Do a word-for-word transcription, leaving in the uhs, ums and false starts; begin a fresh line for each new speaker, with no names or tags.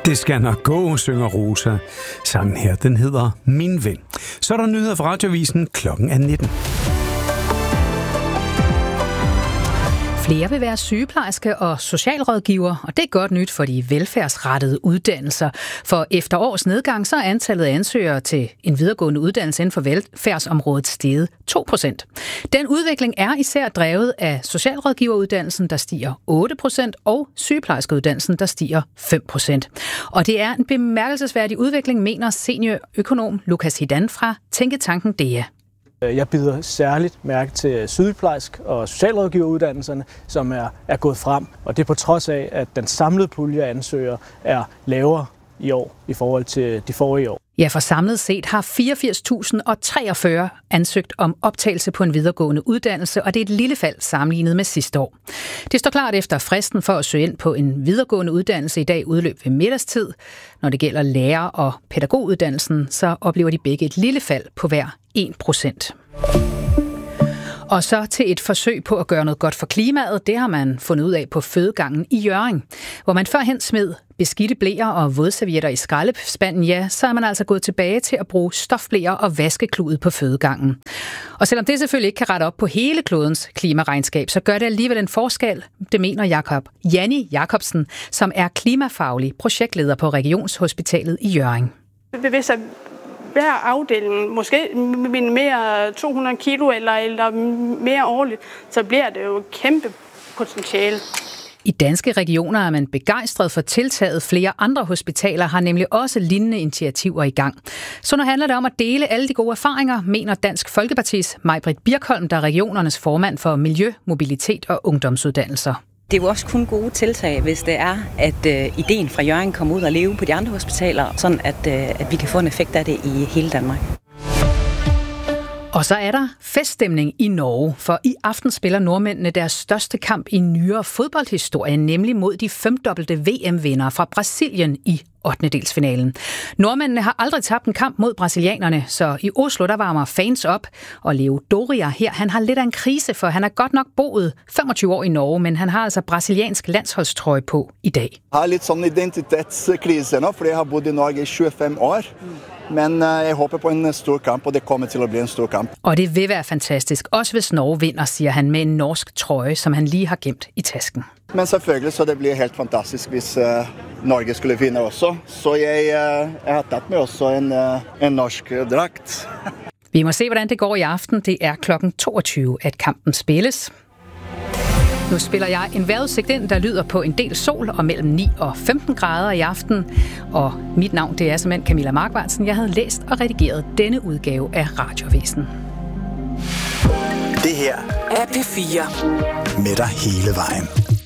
Det skal nok gå, synger Rosa. Sangen her, den hedder Min Ven. Så er der nyheder fra Radioavisen klokken er nitten.
Flere vil være sygeplejerske og socialrådgiver, og det er godt nyt for de velfærdsrettede uddannelser. For efter års nedgang, så er antallet af ansøgere til en videregående uddannelse inden for velfærdsområdet steget to procent. Den udvikling er især drevet af socialrådgiveruddannelsen, der stiger otte procent, og sygeplejerskeuddannelsen, der stiger fem procent. Og det er en bemærkelsesværdig udvikling, mener seniorøkonom Lukas Hidan fra Tænketanken D E A.
Jeg bider særligt mærke til sygeplejersk- og socialrådgiveruddannelserne, som er, er gået frem. Og det er på trods af, at den samlede pulje af ansøgere er lavere i år i forhold til de forrige år.
Ja, for samlet set har fireogfirs tusind treogfyrre ansøgt om optagelse på en videregående uddannelse, og det er et lille fald sammenlignet med sidste år. Det står klart efter fristen for at søge ind på en videregående uddannelse i dag udløb ved middagstid. Når det gælder lærer- og pædagoguddannelsen, så oplever de begge et lille fald på hver en procent. Og så til et forsøg på at gøre noget godt for klimaet. Det har man fundet ud af på fødegangen i Hjørring, hvor man førhen smed beskidte bleer og vådservietter i skraldespanden. Ja, så er man altså gået tilbage til at bruge stofbleer og vaskekludet på fødegangen. Og selvom det selvfølgelig ikke kan rette op på hele klodens klimaregnskab, så gør det alligevel en forskel. Det mener Jakob Janni Jacobsen, som er klimafaglig projektleder på Regionshospitalet i Hjørring.
Hvis hver afdeling måske mere to hundrede kilo eller, eller mere årligt, så bliver det jo et kæmpe potentiale.
I Danske Regioner er man begejstret for tiltaget. Flere andre hospitaler har nemlig også lignende initiativer i gang. Så nu handler det om at dele alle de gode erfaringer, mener Dansk Folkepartis Maj-Britt Birkholm, der er regionernes formand for miljø, mobilitet og ungdomsuddannelser.
Det er jo også kun gode tiltag, hvis det er, at øh, ideen fra Hjørring kommer ud og leve på de andre hospitaler, sådan at, øh, at vi kan få en effekt af det i hele Danmark.
Og så er der feststemning i Norge, for i aften spiller nordmændene deres største kamp i nyere fodboldhistorie, nemlig mod de femdobbelte V M-vindere fra Brasilien i ottendedelsfinalen. Nordmændene har aldrig tabt en kamp mod brasilianerne, så i Oslo der varmer fans op, og Leo Doria her, han har lidt af en krise, for han har godt nok boet femogtyve år i Norge, men han har altså brasiliansk landsholdstrøje på i dag.
Jeg har lidt sådan en identitetskrise nu, fordi jeg har boet i Norge i tyve-fem år. Men jeg håber på en stor kamp, og det kommer til at blive en stor kamp.
Og det vil være fantastisk, også hvis Norge vinder, siger han med en norsk trøje, som han lige har gemt i tasken.
Men selvfølgelig, så det bliver helt fantastisk, hvis uh, Norge skulle vinde også. Så jeg, uh, jeg har taget med også en, uh, en norsk dragt.
Vi må se, hvordan det går i aften. Det er klokken toogtyve, at kampen spilles. Nu spiller jeg en vejrudsigt ind, der lyder på en del sol og mellem ni og femten grader i aften. Og mit navn, det er simpelthen Camilla Markvartsen. Jeg havde læst og redigeret denne udgave af Radioavisen.
Det her er P fire. Med dig hele vejen.